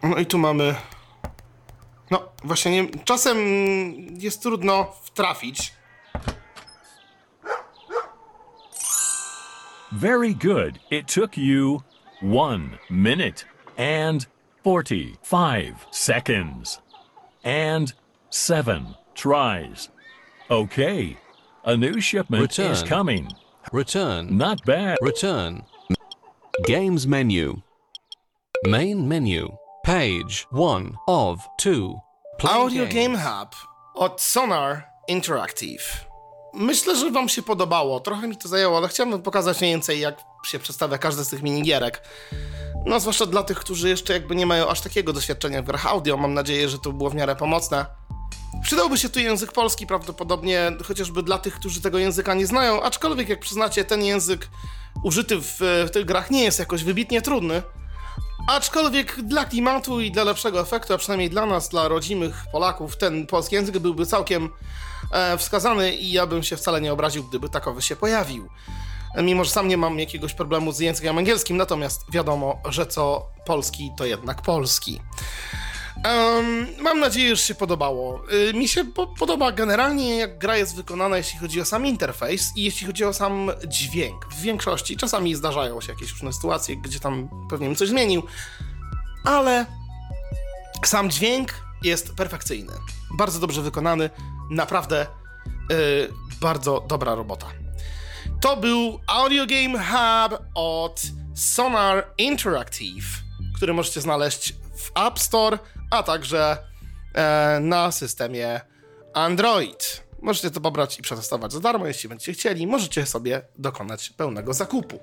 No i tu mamy... No, właśnie nie... Czasem jest trudno wtrafić. Very good. It took you 1 minute and 45 seconds and 7 tries. Okay. A new shipment is coming. Return. Not bad. Return. Games menu. Main menu. Page 1 of 2. Audio Game Hub od Sonar Interactive. Myślę, że wam się podobało. Trochę mi to zajęło, ale chciałem wam pokazać mniej więcej, jak się przedstawia każdy z tych minigierek. No, zwłaszcza dla tych, którzy jeszcze jakby nie mają aż takiego doświadczenia w grach audio. Mam nadzieję, że to było w miarę pomocne. Przydałby się tu język polski prawdopodobnie, chociażby dla tych, którzy tego języka nie znają, aczkolwiek jak przyznacie, ten język użyty w tych grach nie jest jakoś wybitnie trudny. Aczkolwiek dla klimatu i dla lepszego efektu, a przynajmniej dla nas, dla rodzimych Polaków, ten polski język byłby całkiem wskazany i ja bym się wcale nie obraził, gdyby takowy się pojawił. Mimo że sam nie mam jakiegoś problemu z językiem angielskim, natomiast wiadomo, że co polski, to jednak polski. Mam nadzieję, że się podobało. Mi się podoba generalnie, jak gra jest wykonana, jeśli chodzi o sam interfejs i jeśli chodzi o sam dźwięk. W większości. Czasami zdarzają się jakieś różne sytuacje, gdzie tam pewnie bym coś zmienił, ale sam dźwięk jest perfekcyjny. Bardzo dobrze wykonany. Naprawdę bardzo dobra robota. To był Audio Game Hub od Sonar Interactive, który możecie znaleźć w App Store, a także na systemie Android. Możecie to pobrać i przetestować za darmo, jeśli będziecie chcieli. Możecie sobie dokonać pełnego zakupu.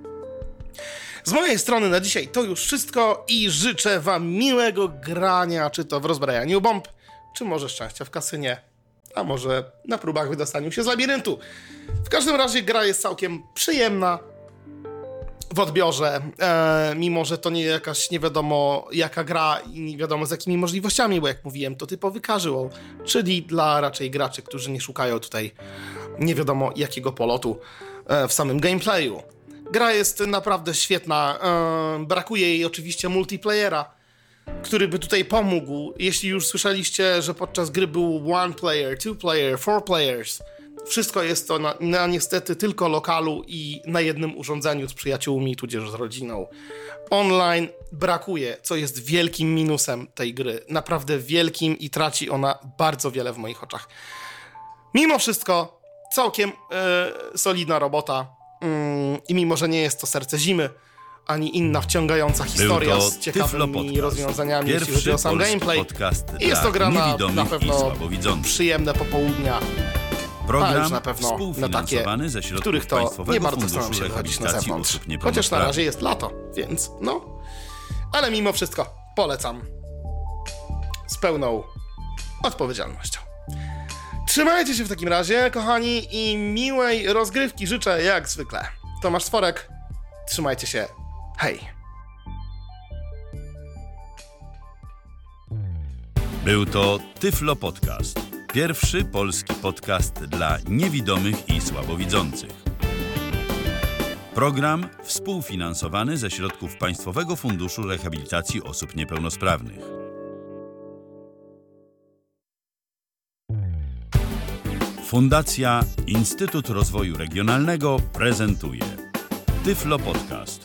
Z mojej strony na dzisiaj to już wszystko i życzę wam miłego grania, czy to w rozbrajaniu bomb, czy może szczęścia w kasynie, a może na próbach wydostaniu się z labiryntu. W każdym razie gra jest całkiem przyjemna w odbiorze, mimo że to nie jakaś nie wiadomo jaka gra i nie wiadomo z jakimi możliwościami, bo jak mówiłem, to typowy casual, czyli dla raczej graczy, którzy nie szukają tutaj nie wiadomo jakiego polotu w samym gameplayu. Gra jest naprawdę świetna, brakuje jej oczywiście multiplayera, który by tutaj pomógł. Jeśli już słyszeliście, że podczas gry był one player, two player, four players, wszystko jest to na niestety tylko lokalu i na jednym urządzeniu z przyjaciółmi, tudzież z rodziną. Online brakuje, co jest wielkim minusem tej gry. Naprawdę wielkim i traci ona bardzo wiele w moich oczach. Mimo wszystko całkiem solidna robota i mimo, że nie jest to Serce Zimy, ani inna wciągająca historia z ciekawymi rozwiązaniami, jeśli chodzi o sam gameplay. I jest to gra na pewno przyjemne popołudnia. Program na pewno współfinansowany ze środków których to Państwowego nie bardzo Funduszu chcą się wychodzić na Rehabilitacji zewnątrz. Osób Chociaż na Niepełnosprawnych. razie jest lato, więc no. Ale mimo wszystko polecam. Z pełną odpowiedzialnością. Trzymajcie się w takim razie, kochani, i miłej rozgrywki życzę jak zwykle. Tomasz Stworek, trzymajcie się. Hej. Był to Tyflo Podcast. Pierwszy polski podcast dla niewidomych i słabowidzących. Program współfinansowany ze środków Państwowego Funduszu Rehabilitacji Osób Niepełnosprawnych. Fundacja Instytut Rozwoju Regionalnego prezentuje Tyflo Podcast.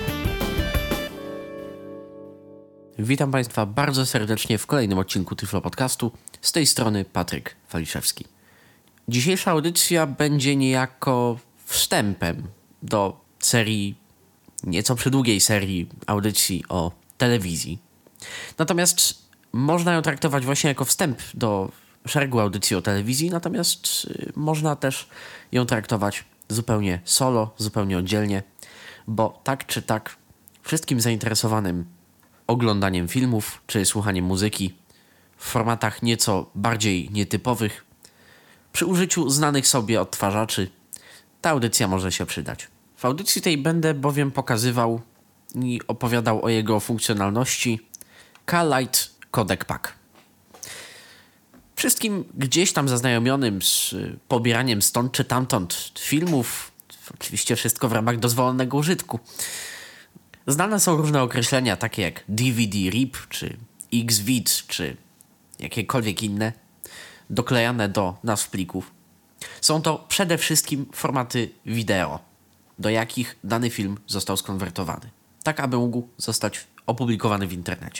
Witam Państwa bardzo serdecznie w kolejnym odcinku Tyflo Podcastu. Z tej strony Patryk Waliszewski. Dzisiejsza audycja będzie niejako wstępem do serii, nieco przydługiej serii audycji o telewizji. Natomiast można ją traktować właśnie jako wstęp do szeregu audycji o telewizji, natomiast można też ją traktować zupełnie solo, zupełnie oddzielnie, bo tak czy tak wszystkim zainteresowanym oglądaniem filmów czy słuchaniem muzyki w formatach nieco bardziej nietypowych, przy użyciu znanych sobie odtwarzaczy, ta audycja może się przydać. W audycji tej będę bowiem pokazywał i opowiadał o jego funkcjonalności K-Lite Codec Pack. Wszystkim gdzieś tam zaznajomionym z pobieraniem stąd czy tamtąd filmów, oczywiście wszystko w ramach dozwolonego użytku, Znane są różne określenia, takie jak DVD-RIP, czy XVID, czy jakiekolwiek inne, doklejane do nazw plików. Są to przede wszystkim formaty wideo, do jakich dany film został skonwertowany, tak aby mógł zostać opublikowany w internecie.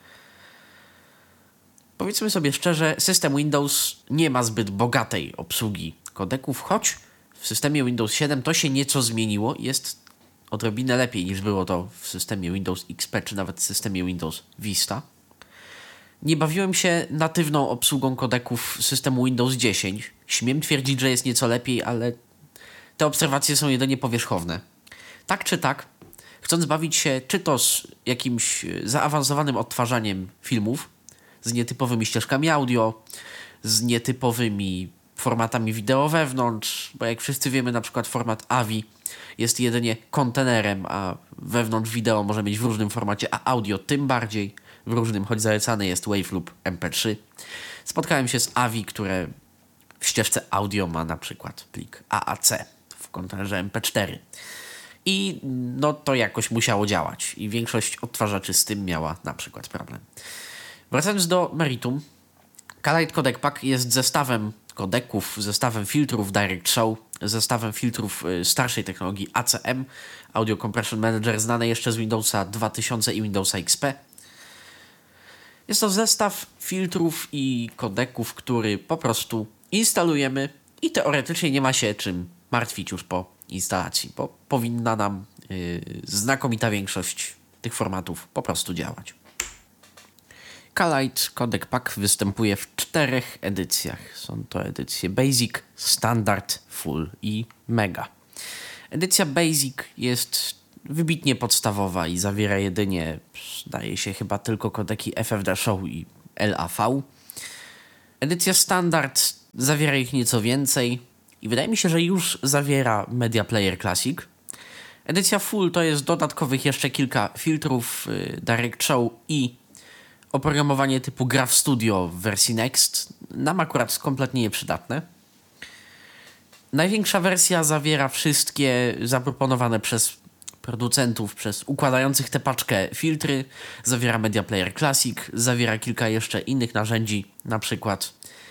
Powiedzmy sobie szczerze, system Windows nie ma zbyt bogatej obsługi kodeków, choć w systemie Windows 7 to się nieco zmieniło i jest odrobinę lepiej niż było to w systemie Windows XP czy nawet w systemie Windows Vista. Nie bawiłem się natywną obsługą kodeków systemu Windows 10. Śmiem twierdzić, że jest nieco lepiej, ale te obserwacje są jedynie powierzchowne. Tak czy tak, chcąc bawić się czy to z jakimś zaawansowanym odtwarzaniem filmów, z nietypowymi ścieżkami audio, z nietypowymi formatami wideo wewnątrz, bo jak wszyscy wiemy, na przykład format AVI jest jedynie kontenerem, a wewnątrz wideo może mieć w różnym formacie, a audio tym bardziej w różnym, choć zalecany jest WAV lub MP3. Spotkałem się z AVI, które w ścieżce audio ma na przykład plik AAC w kontenerze MP4. I no to jakoś musiało działać i większość odtwarzaczy z tym miała na przykład problem. Wracając do meritum, Kalight Codec Pack jest zestawem kodeków, zestawem filtrów Direct Show, zestawem filtrów starszej technologii ACM, Audio Compression Manager, znane jeszcze z Windowsa 2000 i Windowsa XP. Jest to zestaw filtrów i kodeków, który po prostu instalujemy i teoretycznie nie ma się czym martwić już po instalacji, bo powinna nam znakomita większość tych formatów po prostu działać. Kalight Codec Pack występuje w 4 edycjach. Są to edycje Basic, Standard, Full i Mega. Edycja Basic jest wybitnie podstawowa i zawiera jedynie, zdaje się, chyba tylko kodeki FFD Show i LAV. Edycja Standard zawiera ich nieco więcej i wydaje mi się, że już zawiera Media Player Classic. Edycja Full to jest dodatkowych jeszcze kilka filtrów Direct Show i oprogramowanie typu Graph Studio w wersji Next. Nam akurat kompletnie nieprzydatne. Największa wersja zawiera wszystkie zaproponowane przez producentów, przez układających tę paczkę filtry. Zawiera Media Player Classic, zawiera kilka jeszcze innych narzędzi, na przykład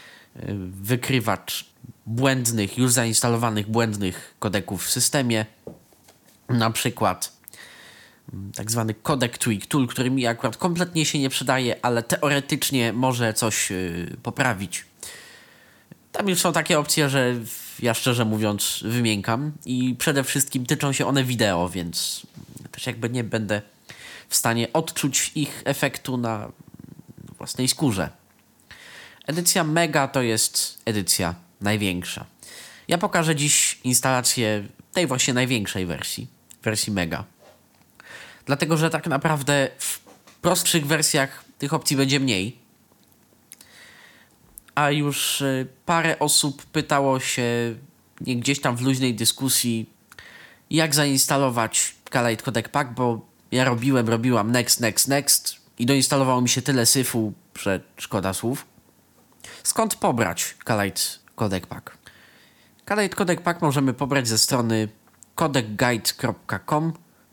wykrywacz błędnych, już zainstalowanych błędnych kodeków w systemie, na przykład tak zwany Codec Tweak Tool, który mi akurat kompletnie się nie przydaje, ale teoretycznie może coś poprawić. Tam już są takie opcje, że ja szczerze mówiąc wymiękam i przede wszystkim tyczą się one wideo, więc też jakby nie będę w stanie odczuć ich efektu na własnej skórze. Edycja Mega to jest edycja największa. Ja pokażę dziś instalację tej właśnie największej wersji Mega. Dlatego, że tak naprawdę w prostszych wersjach tych opcji będzie mniej. A już parę osób pytało się gdzieś tam w luźnej dyskusji, jak zainstalować Kalight Codec Pack, bo ja robiłam next i doinstalowało mi się tyle syfu, że szkoda słów. Skąd pobrać Kalight Codec Pack? Kalight Codec Pack możemy pobrać ze strony codecguide.com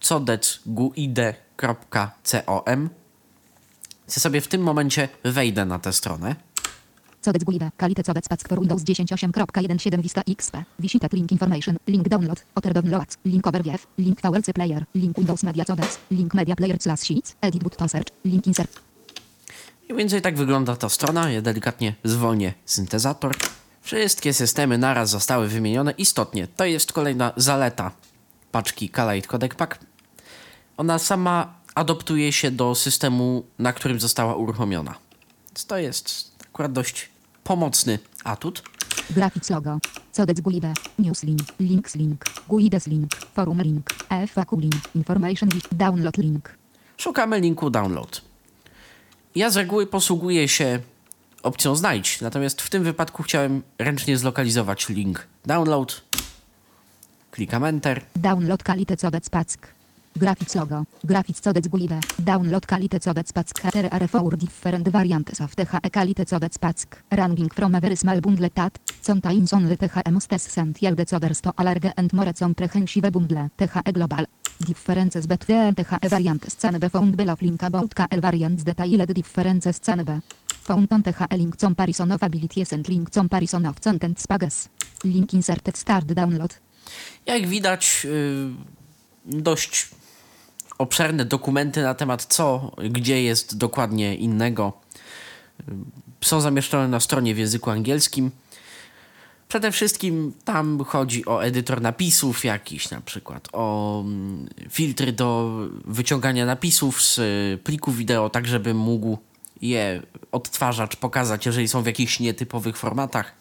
codecguide.com. Ja sobie w tym momencie wejdę na tę stronę. Codec Guide, Kalight Codec Pack for Windows 10 8.17 Vista XP. Visited link information, link download, other downloads, link overview, link VLC player, link Windows Media Codec, link Media Player / Sheets, edit button search, link insert. I mniej więcej tak wygląda ta strona. Ja delikatnie zwolnię syntezator. Wszystkie systemy naraz zostały wymienione. Istotnie, to jest kolejna zaleta paczki Kalight Codec Pack. Ona sama adoptuje się do systemu, na którym została uruchomiona. Więc to jest akurat dość pomocny atut. Graphics logo, Codec Guide, News link, Links link, Guides link, Forum link, FAQ link, Information link, Download link. Szukamy linku download. Ja z reguły posługuję się opcją znajdź, natomiast w tym wypadku chciałem ręcznie zlokalizować link download. Klikam Enter. Download Kalight Codec Pack. Graphics logo, Graphics Codec Guide, Download Kalight Codec Pack. There are 4 different variants of THE Kalight Codec Pack. Ranging from a very small bundle that contains only THE Mustes and Yield Coders to a large and more comprehensive bundle. THE Global. Differences between THE variants CNB found below link about KL variants detailed differences CNB. Found on THE link comparison of abilities and link comparison of contents pages. Link inserted start download. Jak widać, dość obszerne dokumenty na temat co, gdzie jest dokładnie innego. Są zamieszczone na stronie w języku angielskim. Przede wszystkim tam chodzi o edytor napisów jakiś, na przykład o filtry do wyciągania napisów z plików wideo, tak żeby mógł je odtwarzacz pokazać, jeżeli są w jakichś nietypowych formatach.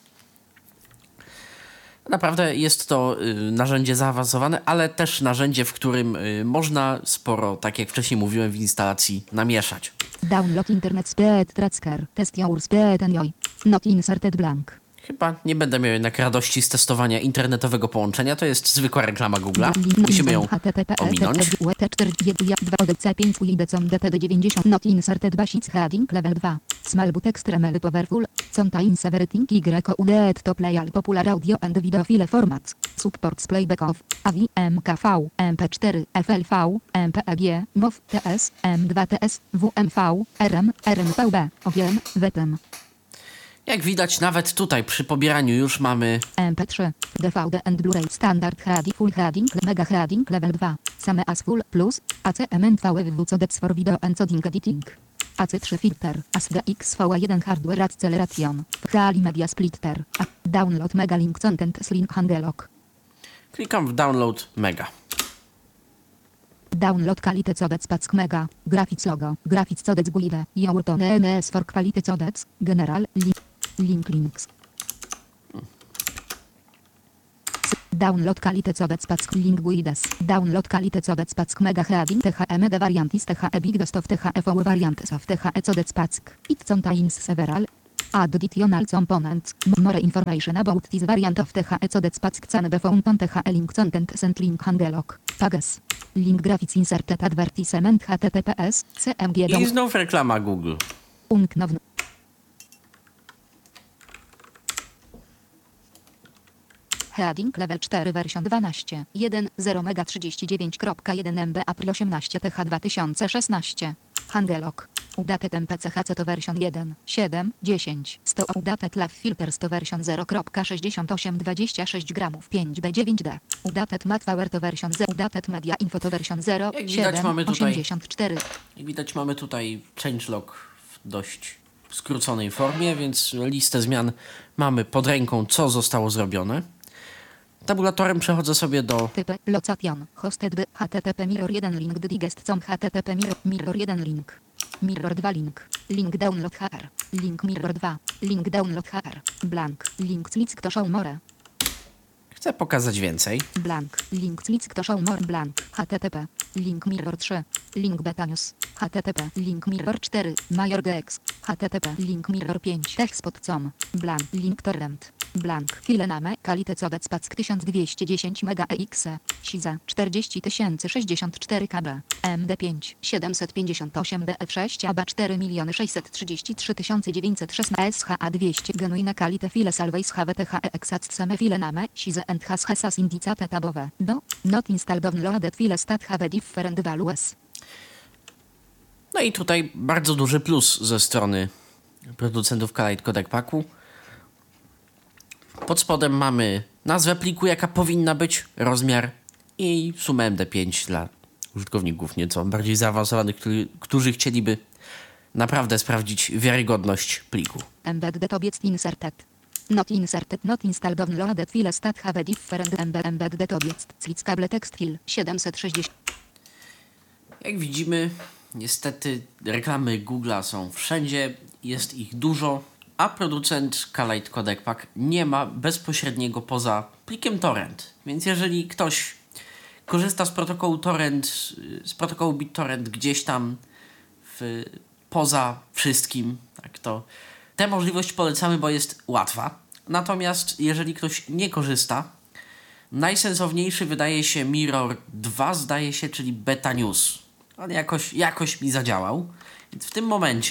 Naprawdę jest to narzędzie zaawansowane, ale też narzędzie, w którym można sporo, tak jak wcześniej mówiłem, w instalacji namieszać. Download internet speed tracker. Test your speed enjoy. Not inserted blank. Chyba nie będę miał jednak radości z testowania internetowego połączenia. To jest zwykła reklama Google'a. Musimy ją ominąć. Not inserted basic heading level 2. Small but extremely powerful. Contains everything YULED to play all popular audio and video file formats. Supports playback of AVI, MKV, MP4, FLV, MPEG, MOV, TS, M2 TS, WMV, RM, RMVB, OGM, WTM. Jak widać, nawet tutaj przy pobieraniu już mamy MP3, DVD and Blu-ray Standard HD Full Heading Mega Heading Level 2 Same as Full Plus ACMNVWW Codecs for Video Encoding Editing AC3 Filter ASDXV1 Hardware Acceleration Reali Media Splitter Download Mega Link Content Link Hangelog. Klikam w Download Mega. Download Quality Codecs Pack Mega Graphics Logo Graphics Codecs GUIDE Your NS for Quality Codecs General Links Download Quality Codecs Pack Link GUIDES Download Quality Codecs Pack Mega Heading THE Variantis THE Big Dost of THE Four Variantes of THE Codecs Pack It contains several additional components. More information about this variant of THE Codecs Pack can be found on THE Link Content and Link Hangelog Pages Link Graphics Inserted Advertisement HTTPS CMG I znów reklama Google. Unknown. Heading level 4 version 12 1.0 mega 39.1 MB April 18 TH 2016 Hangelog Updated MPCHC to version 1 7 10 100 Updated Lav Filters to version 0.68 26 gramów 5B9D Updated Matpower to version 0 Updated Media Info to version 0 Jak widać, 7 mamy tutaj 84 Jak widać, mamy tutaj changelog w dość skróconej formie, więc listę zmian mamy pod ręką, co zostało zrobione. Tabulatorem przechodzę sobie do Typy Location Hosted by HTTP Mirror 1 link digest com HTTP Mirror 1 link Mirror 2 link Link download HR Link Mirror 2 Link download HR Blank Link click to show more Chcę pokazać więcej. Blank Link click to show more Blank HTTP Link Mirror 3 Link Beta News HTTP Link Mirror 4 Major GX HTTP Link Mirror 5 Techspot.com Blank Link Torrent Blank Filename Quality Codecs Pack 1210 MB EXE SIZA 40064 KB MD5 758 BF6 ABA 4633916 SHA 200 Genuine Quality Files Always Have THE Exact Same Filename SIZA and Has Indicate tabowe do Not Install Downloaded Files That Have Different Values. No i tutaj bardzo duży plus ze strony producentów Kalite Codec Packu. Pod spodem mamy nazwę pliku, jaka powinna być, rozmiar i sumę MD5 dla użytkowników nieco bardziej zaawansowanych, którzy chcieliby naprawdę sprawdzić wiarygodność pliku. Embedded object inserted. Not inserted, not installed, downloaded files that have a different embedded object. Clickable text fill 760. Jak widzimy, niestety reklamy Google'a są wszędzie, jest ich dużo, a producent Kalite Codec Pack nie ma bezpośredniego poza plikiem torrent. Więc jeżeli ktoś korzysta z protokołu torrent, z protokołu BitTorrent gdzieś tam poza wszystkim, tak, to tę możliwość polecamy, bo jest łatwa. Natomiast jeżeli ktoś nie korzysta, najsensowniejszy wydaje się Mirror 2, zdaje się, czyli Beta News. On jakoś mi zadziałał. Więc w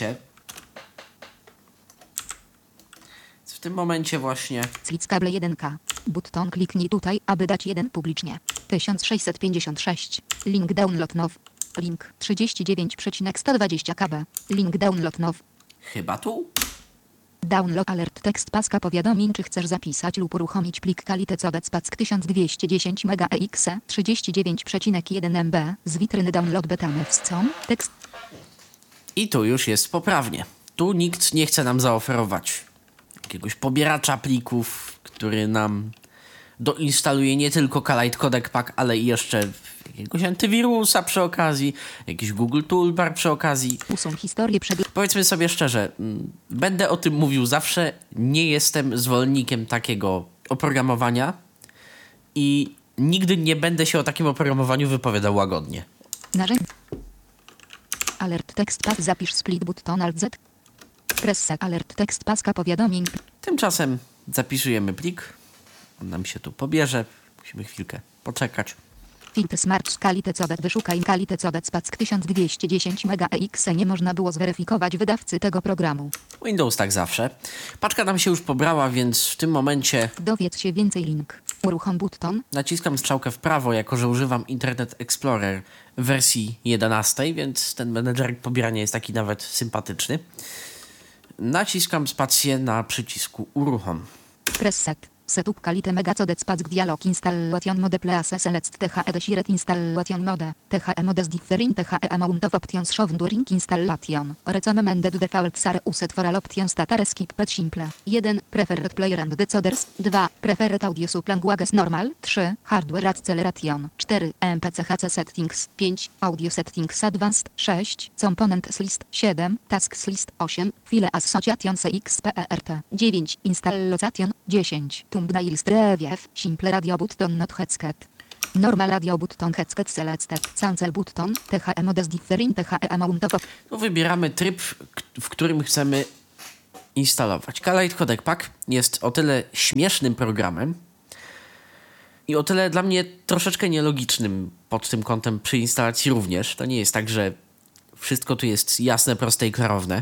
tym momencie właśnie Clickable 1K. Button kliknij tutaj, aby dać 1 publicznie. 1656. Link download now. Link 39,120 KB. Link download now. Chyba tu? Download alert tekst paska powiadomień, czy chcesz zapisać lub uruchomić plik Kalite Codec Pack 1210 MegaEX 39,1 MB z witryny download betamewscom. Tekst. I tu już jest poprawnie. Tu nikt nie chce nam zaoferować jakiegoś pobieracza plików, który nam doinstaluje nie tylko Kalite Codec Pack, ale i jeszcze jakiegoś antywirusa przy okazji, jakiś Google Toolbar przy okazji. Usuń historię Powiedzmy sobie szczerze, będę o tym mówił zawsze, nie jestem zwolennikiem takiego oprogramowania i nigdy nie będę się o takim oprogramowaniu wypowiadał łagodnie. narzędzie. Alert tekst pask zapisz split button alt Z. Preset alert tekst paska powiadomień. Tymczasem zapisujemy plik, on nam się tu pobierze, musimy chwilkę poczekać. Filtr Smart Kalite Codec. Wyszukaj Kalite Codec Pack 1210 MegaEX. Nie można było zweryfikować wydawcy tego programu. Windows tak zawsze. Paczka nam się już pobrała, więc w tym momencie Dowiedz się więcej link. Uruchom button. naciskam strzałkę w prawo, jako że używam Internet Explorer w wersji 11, więc ten menedżerek pobierania jest taki nawet sympatyczny. Naciskam spację na przycisku uruchom. Preset. Setup Kalite Mega Codec Pack Dialog Installation Mode Place Select THE Desired Installation Mode THE Modes Different THE Amount of Options Shown During Installation Recommended Defaults are Used for all options that are Skip Pet Simple 1. Preferred Player and Decoders 2. Preferred Audio Languages Normal 3. Hardware Acceleration 4. MPCHC Settings 5. Audio Settings Advanced 6. Components List 7. Tasks List 8. File Association CXPERT 9. Installation 10. Thumbnail Preview, Simple Radio Button Not Headset. Normal Radio Button Headset Selected. Cancel Button, THE Modes Different, THE Amount of. Tu wybieramy tryb, w którym chcemy instalować. Kalite Codec Pack jest o tyle śmiesznym programem i o tyle dla mnie troszeczkę nielogicznym pod tym kątem przy instalacji również. To nie jest tak, że wszystko tu jest jasne, proste i klarowne.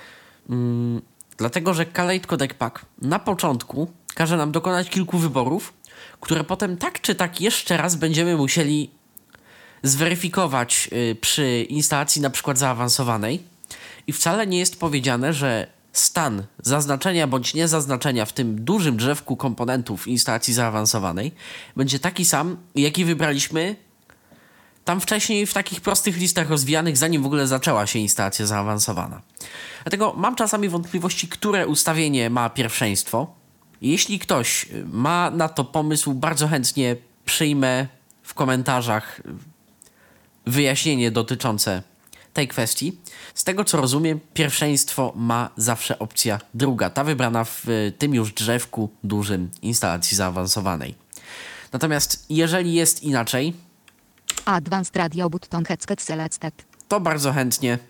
Dlatego, że Kalite Codec Pack na początku każe nam dokonać kilku wyborów, które potem tak czy tak jeszcze raz będziemy musieli zweryfikować przy instalacji na przykład zaawansowanej i wcale nie jest powiedziane, że stan zaznaczenia bądź niezaznaczenia w tym dużym drzewku komponentów instalacji zaawansowanej będzie taki sam, jaki wybraliśmy tam wcześniej w takich prostych listach rozwijanych, zanim w ogóle zaczęła się instalacja zaawansowana. Dlatego mam czasami wątpliwości, które ustawienie ma pierwszeństwo. Jeśli ktoś ma na to pomysł, bardzo chętnie przyjmę w komentarzach wyjaśnienie dotyczące tej kwestii. Z tego co rozumiem, pierwszeństwo ma zawsze opcja druga, ta wybrana w tym już drzewku dużym instalacji zaawansowanej. Natomiast jeżeli jest inaczej, Advanced Radio Button Headset Selected. to bardzo chętnie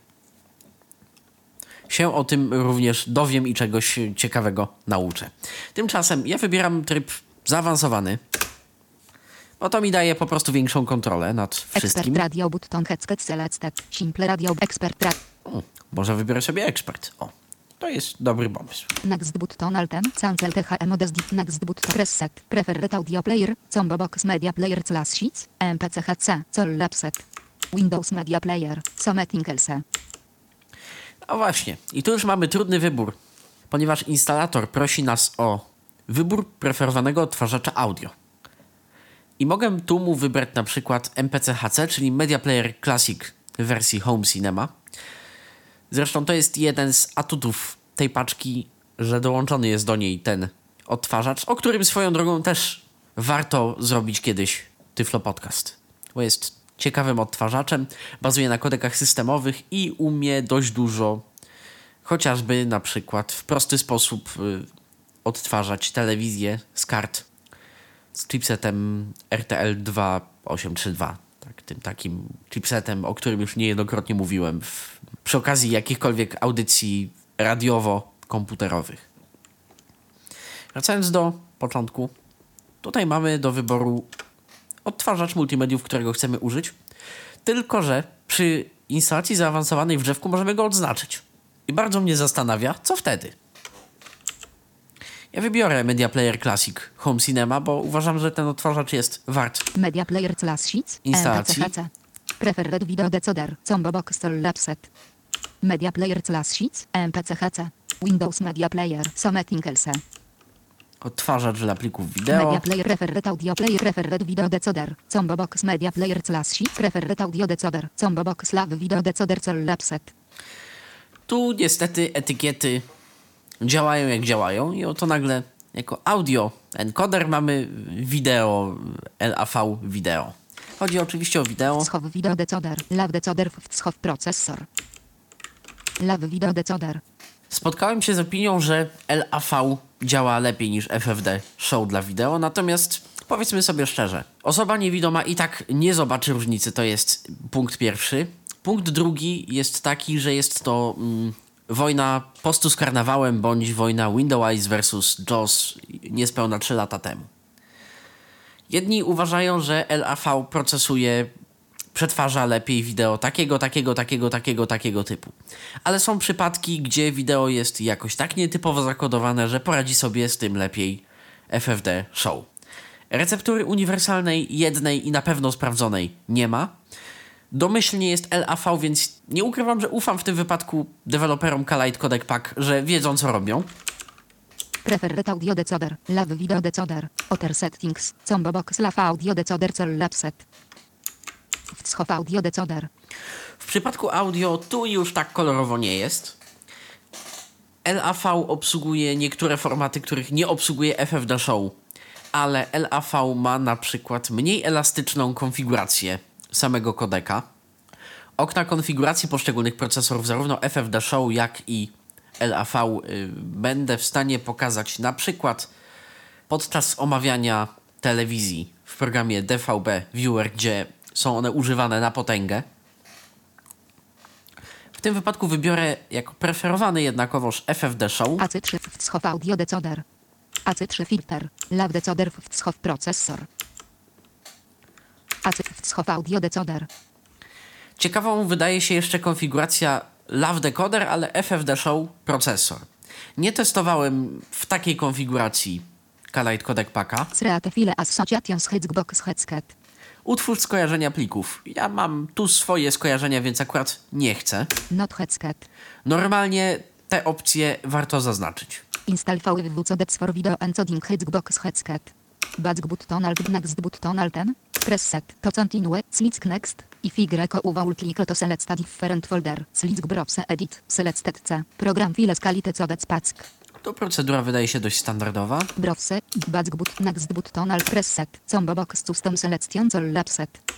się o tym również dowiem i czegoś ciekawego nauczę. Tymczasem ja wybieram tryb zaawansowany, bo to mi daje po prostu większą kontrolę nad wszystkim. Expert Radio Button Headset Selected. Simple Radio Expert Radio. Może wybiorę sobie ekspert. O, to jest dobry pomysł. Next Button Altem. Cancel THE Modes Next Button Preset. Preferred Audio Player. Combo Box Media Player /Sheets. MPCHC. Collapset. Windows Media Player. Something else. No właśnie, i tu już mamy trudny wybór, ponieważ instalator prosi nas o wybór preferowanego odtwarzacza audio. I mogę tu mu wybrać na przykład MPCHC, czyli Media Player Classic w wersji Home Cinema. Zresztą to jest jeden z atutów tej paczki, że dołączony jest do niej ten odtwarzacz, o którym swoją drogą też warto zrobić kiedyś Tyflo Podcast, bo jest ciekawym odtwarzaczem, bazuje na kodekach systemowych i umie dość dużo, chociażby na przykład w prosty sposób odtwarzać telewizję z kart z chipsetem RTL 2832. Tak, tym takim chipsetem, o którym już niejednokrotnie mówiłem przy okazji jakichkolwiek audycji radiowo-komputerowych. Wracając do początku, tutaj mamy do wyboru odtwarzacz multimediów, którego chcemy użyć, tylko że przy instalacji zaawansowanej w drzewku możemy go odznaczyć. I bardzo mnie zastanawia, co wtedy. Ja wybiorę Media Player Classic Home Cinema, bo uważam, że ten odtwarzacz jest wart Media Player Classic. instalacji. MPCHC. Preferred Video Decoder. Combo Box Tool Lapset. Media Player Classic. MPCHC. Windows Media Player. Someting LC. Odtwarzacz dla plików wideo. Media Player Preferred Audio Player Preferred Video Decoder. Combo Box Media Player Classic. Preferred Audio Decoder. Combo Box Lav Video Decoder Cell Lapset. Tu niestety etykiety działają jak działają i oto nagle jako audio encoder mamy wideo, LAV wideo. Chodzi oczywiście o wideo. Wschow Video Decoder. Lav Decoder. Wschow Processor. Lav Video Decoder. Spotkałem się z opinią, że LAV działa lepiej niż FFD Show dla wideo, natomiast powiedzmy sobie szczerze, osoba niewidoma i tak nie zobaczy różnicy, to jest punkt pierwszy. Punkt drugi jest taki, że jest to wojna postu z karnawałem bądź wojna Window Eyes versus JAWS niespełna 3 lata temu. Jedni uważają, że LAV przetwarza lepiej wideo takiego typu. Ale są przypadki, gdzie wideo jest jakoś tak nietypowo zakodowane, że poradzi sobie z tym lepiej FFD Show. Receptury uniwersalnej, jednej i na pewno sprawdzonej nie ma. Domyślnie jest LAV, więc nie ukrywam, że ufam w tym wypadku deweloperom Kalite Codec Pack, że wiedzą co robią. Preferred Audio Decoder. Lav Video Decoder. Other Settings. Combo Box Lav Audio Decoder Cell Lapset. Wschow Audio Decoder. W przypadku audio tu już tak kolorowo nie jest. LAV obsługuje niektóre formaty, których nie obsługuje FFD Show, ale LAV ma na przykład mniej elastyczną konfigurację samego kodeka. Okna konfiguracji poszczególnych procesorów zarówno FFD Show, jak i LAV będę w stanie pokazać na przykład podczas omawiania telewizji w programie DVB Viewer, gdzie są one używane na potęgę. W tym wypadku wybiorę jako preferowany jednakowoż FFD Show. AC3 Wschow Audio Decoder. AC3 Filter. Lav Decoder Wschow Processor. AC Wschow Audio Decoder. Ciekawą wydaje się jeszcze konfiguracja Lav Decoder, ale FFD Show procesor. Nie testowałem w takiej konfiguracji Kalite Codec Packa. Create File Association Hexbox Headset. Utwórz skojarzenia plików. Ja mam tu swoje skojarzenia, więc akurat nie chcę. Not Headset. Normalnie te opcje warto zaznaczyć. Install VWCodec for Video Encoding Hexbox Headset. Back button Alt Next button Alten. Press set to continue. Select Next. If Y uwał click to select a different folder. Select browse edit. Select C. Program File Kalite Codec Pack. Tu procedura wydaje się dość standardowa. Browse. Back button Next button Alt Press set. Combo Box Custom Selection Cell Lapset.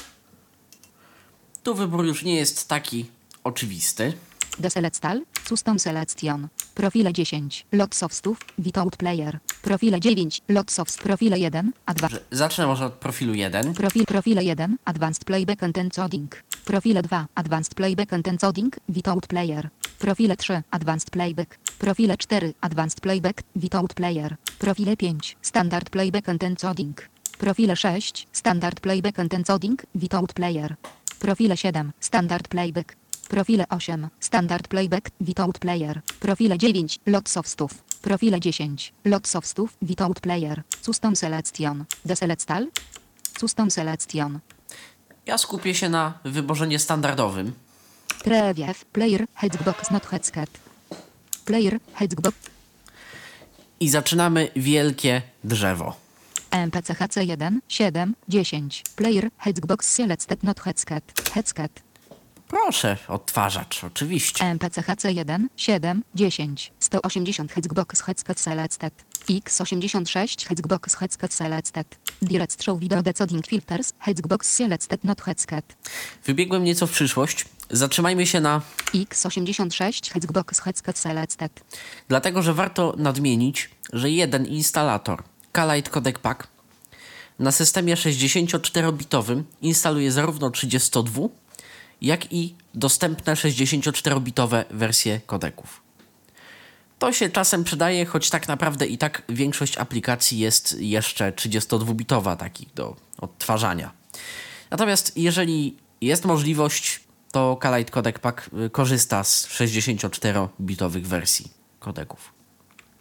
Tu wybór już nie jest taki oczywisty. Deselectal. Custom Selection. Profile 10. Lots of stuff. Without player. Profile 9. Lots of profile 1. Zacznę może od profilu 1. Profile 1. Advanced Playback and Encoding. Profile 2. Advanced Playback and Encoding. Without player. Profile 3. Advanced Playback. Profile 4. Advanced Playback. Without player. Profile 5. Standard Playback and Encoding. Profile 6. Standard Playback and Encoding. Without player. Profile 7. Standard Playback. Profile 8. Standard Playback. Without player. Profile 9. Lots of stuff. Profile 10. Lots of stuff. Without player. Custom Selection. Deselectal. Custom Selection. Ja skupię się na wyborze niestandardowym. Preview. Player. Hexbox not headset. Player. Hexbox. I zaczynamy wielkie drzewo. MPCHC 1. 7. 10. Player. Hexbox selected not headset. Headset. Proszę, odtwarzacz, oczywiście. MPCHC 1, 7, 10, 180 Hexbox Headset Selected, X86 Hexbox Headset Selected, Direct Show Video Decoding Filters, Hexbox Selected Not Headset. Wybiegłem nieco w przyszłość. Zatrzymajmy się na X86 Hexbox Headset Selected. Dlatego, że warto nadmienić, że jeden instalator Kalite Codec Pack na systemie 64-bitowym instaluje zarówno 32, jak i dostępne 64-bitowe wersje kodeków. To się czasem przydaje, choć tak naprawdę i tak większość aplikacji jest jeszcze 32-bitowa, takich do odtwarzania. Natomiast jeżeli jest możliwość, to Kalite Codec Pack korzysta z 64-bitowych wersji kodeków.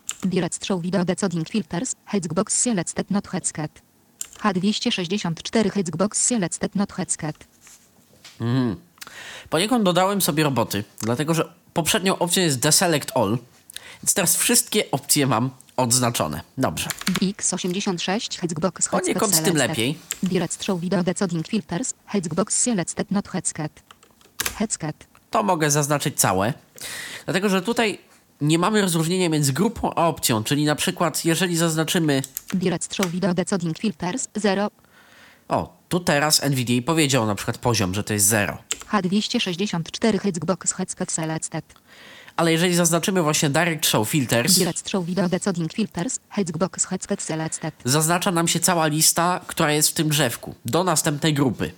Direct Show Video Decoding Filters, Hexbox Selected Not Headset. H264 Hexbox Selected Not Headset. Poniekąd dodałem sobie roboty, dlatego że poprzednią opcją jest Deselect All, więc teraz wszystkie opcje mam odznaczone. Dobrze. X86 Hexbox Poniekąd z tym lepiej. Direct Show Video Decoding Filters, Hexbox Selected Not Headset. Headset. To mogę zaznaczyć całe, dlatego że tutaj nie mamy rozróżnienia między grupą a opcją, czyli na przykład jeżeli zaznaczymy... Direct Show Video Decoding Filters 0. O, tu teraz NVDA powiedział na przykład poziom, że to jest 0. H264 Hexbox Headset Selected. Ale jeżeli zaznaczymy właśnie Direct Show Filters, Direct Show Video Decoding Filters, Hexbox Headset Selected. zaznacza nam się cała lista, która jest w tym drzewku, do następnej grupy.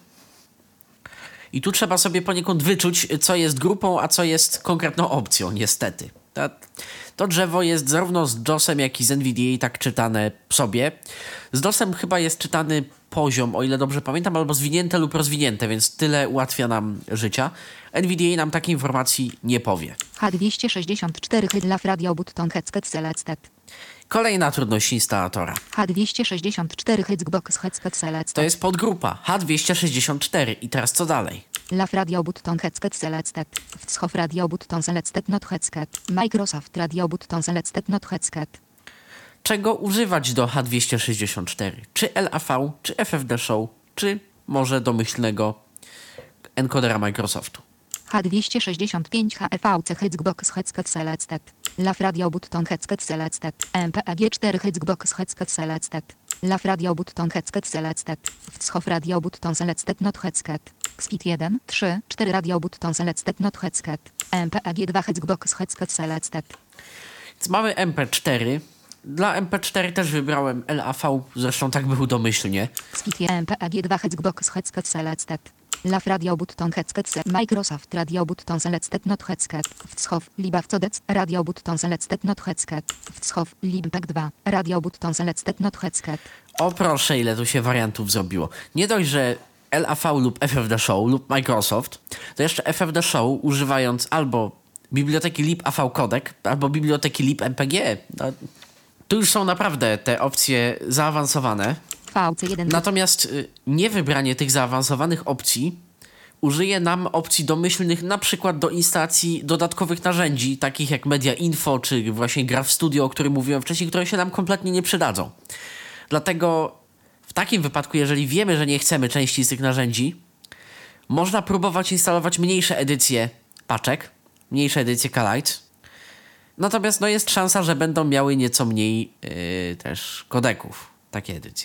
I tu trzeba sobie poniekąd wyczuć, co jest grupą, a co jest konkretną opcją, niestety. To drzewo jest zarówno z JOS-em, jak i z NVDA tak czytane sobie. Z JOS-em chyba jest czytany poziom, o ile dobrze pamiętam, albo zwinięte lub rozwinięte, więc tyle ułatwia nam życia. NVDA nam takiej informacji nie powie. H264 Hydlaf Radio Button Headset Selected. Kolejna trudność instalatora. H264 Hexbox Headset Selected. To jest podgrupa H264 i teraz co dalej? Laf Radio Button Headset Selected. Wschow Radio Button Selected Not Headset. Microsoft Radio Button Selected Not Headset. Czego używać do H264? Czy LAV, czy FFD Show, czy może domyślnego encodera Microsoftu? H265 HEVC Hexbox Headset Selected. Laf Radio Button Headset Selected. MPEG4 Hexbox Headset Selected. Laf Radio Button Headset Selected. Wschow Radio Button Selected Not Headset. XFIT 1, 3, 4 Radio Button Selected Not Headset. MPEG2 Hexbox Headset Selected. Więc mamy MP4. Dla MP4 też wybrałem LAV, zresztą tak był domyślnie. XFIT MPEG2 Hexbox Headset Selected. Laf Radio Button Headset Microsoft Radio Button Selected Not Headset. Wschow Libavcodec Radio Button Selected Not Headset. Wschow LibPEG2 Radio Button Selected Not Headset. O proszę, ile tu się wariantów zrobiło. Nie dość, że LAV lub FFD Show lub Microsoft, to jeszcze FFD Show używając albo biblioteki libav codec, albo biblioteki libmpg. No, tu już są naprawdę te opcje zaawansowane. VC1. Natomiast niewybranie tych zaawansowanych opcji użyje nam opcji domyślnych na przykład do instalacji dodatkowych narzędzi, takich jak Media Info czy właśnie Graph Studio, o którym mówiłem wcześniej, które się nam kompletnie nie przydadzą. Dlatego w takim wypadku, jeżeli wiemy, że nie chcemy części z tych narzędzi, można próbować instalować mniejsze edycje paczek, mniejsze edycje Kalite. Natomiast jest szansa, że będą miały nieco mniej też kodeków, takie edycje.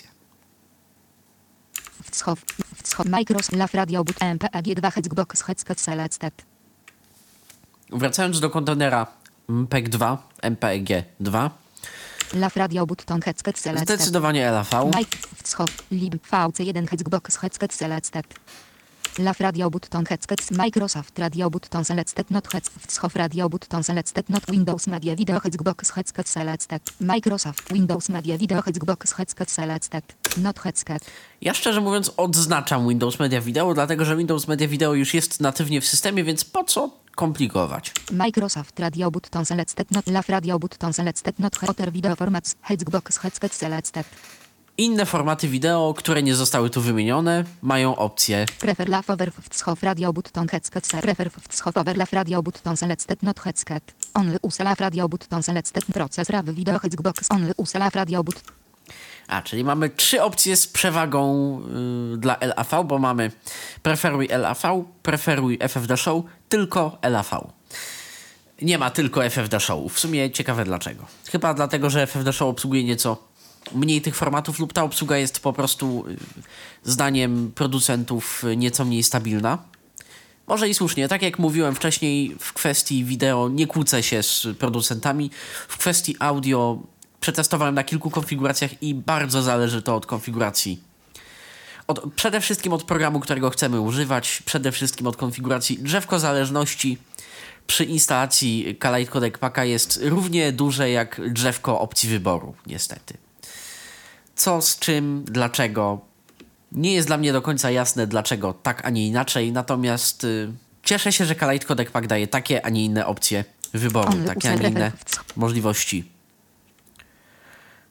Wschow Microsoft Laf Radio Button MPEG2 Hexbox Headset Selected. Wracając do kontenera MPEG-2, MPEG-2. Laf Radio Button Headset Selected. Zdecydowanie LAV. Wschow Lib VC1 Hexbox Headset Selected. Laf Radio Button Headset Microsoft Radio Button Selected Not Headset. Wschow Radio Button Selected Not Windows Media Video Hexbox Headset Selected. Microsoft Windows Media Video Hexbox Headset Selected. Not Headset. Ja szczerze mówiąc odznaczam Windows Media Video, dlatego że Windows Media Video już jest natywnie w systemie, więc po co komplikować? Microsoft Radio Button Selected Not Laf Radio Button Selected Not Other Video Formats Hexbox Headset Selected. Inne formaty wideo, które nie zostały tu wymienione, mają opcję Prefer Laf Over Wschow Radio Button Headset Prefer Wschow Over Laf Radio Button Selected Not Headset. Only Use Laf Radio Button Selected Proces Raw Video Hexbox Only Use Laf Radio Button. czyli mamy 3 opcje z przewagą dla LAV, bo mamy preferuj LAV, preferuj FFD Show, tylko LAV. Nie ma tylko FFD Show. W sumie ciekawe dlaczego. Chyba dlatego, że FFD Show obsługuje nieco mniej tych formatów lub ta obsługa jest po prostu zdaniem producentów nieco mniej stabilna. Może i słusznie. Tak jak mówiłem wcześniej, w kwestii wideo nie kłócę się z producentami. W kwestii audio przetestowałem na kilku konfiguracjach i bardzo zależy to od konfiguracji. Przede wszystkim od programu, którego chcemy używać, przede wszystkim od konfiguracji. Drzewko zależności przy instalacji Kalite Codec Packa jest równie duże jak drzewko opcji wyboru, niestety. Co z czym, dlaczego? Nie jest dla mnie do końca jasne, dlaczego tak, a nie inaczej, natomiast cieszę się, że Kalite Codec Pack daje takie, a nie inne opcje wyboru, takie, a nie inne możliwości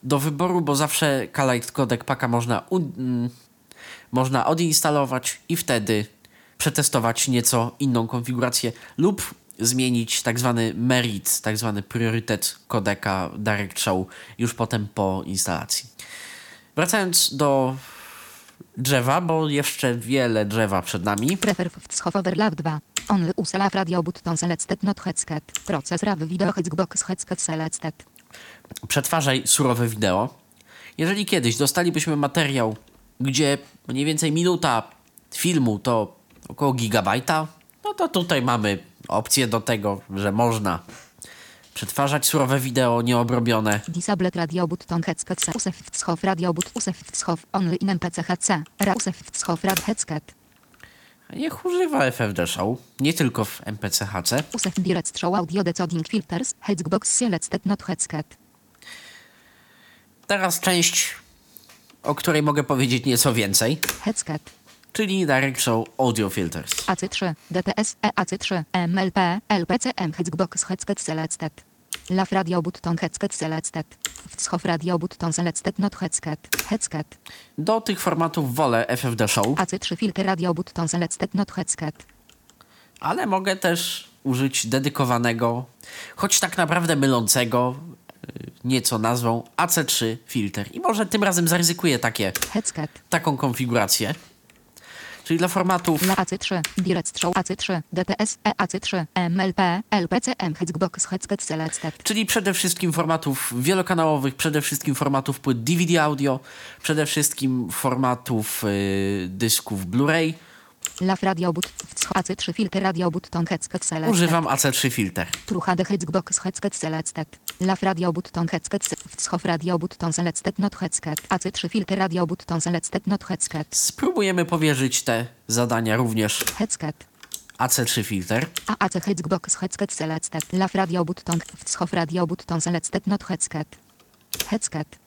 do wyboru, bo zawsze Kalight Codec Packa można odinstalować i wtedy przetestować nieco inną konfigurację lub zmienić tak zwany merit, tak zwany priorytet kodeka Direct Show już potem po instalacji. Wracając do drzewa, bo jeszcze wiele drzewa przed nami. Prefer w overlap 2. Only use laf radio button selected not headset. Proces raw video hexbox headset selected. Przetwarzaj surowe wideo. Jeżeli kiedyś dostalibyśmy materiał, gdzie mniej więcej minuta filmu to około gigabajta, no to tutaj mamy opcję do tego, że można przetwarzać surowe wideo nieobrobione. Disabled radio button headset. Use w radio but use w only in MPC HC. Use w rad headset. Niech używa FFD Show, nie tylko w MPC HC. Use direct show audio decoding filters. Hexbox selected not headset. Teraz część, o której mogę powiedzieć nieco więcej, Headset. czyli Direct Show Audio Filters. AC3, DTS, EAC3, MLP, LPCM Hexbox headset selected. Laf radio button headset selected. Wschow radio button selected not headset. Headset. Do tych formatów wolę FFD Show, AC3 filter radio button selected not headset. ale mogę też użyć dedykowanego, choć tak naprawdę mylącego nieco nazwą AC3 Filter. I może tym razem zaryzykuję Headset. taką konfigurację. Czyli dla formatów La AC3, Direct Show AC3, DTS, EAC3, MLP, LPCM Hexbox headset selected. czyli przede wszystkim formatów wielokanałowych, przede wszystkim formatów płyt DVD audio, przede wszystkim formatów dysków Blu-ray. Laf radio but AC3 filter radio button headset selected. Używam AC3 Filter. True HD Hexbox headset selected. Laf radio button headset. Wschow radio button selected not headset. AC3 filter radio button selected not headset. Spróbujemy powierzyć te zadania również Headset. AC3 Filter. AAC Hexbox headset selected. Laf radio button. Wschow radio button selected not headset. Headset.